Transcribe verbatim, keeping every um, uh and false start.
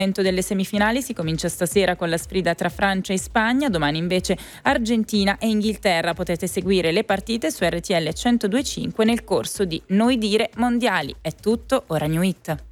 Delle semifinali si comincia stasera con la sfida tra Francia e Spagna, domani invece Argentina e Inghilterra. Potete seguire le partite su R T L centodue e cinque nel corso di Noi Dire Mondiali. È tutto, ora New Hit.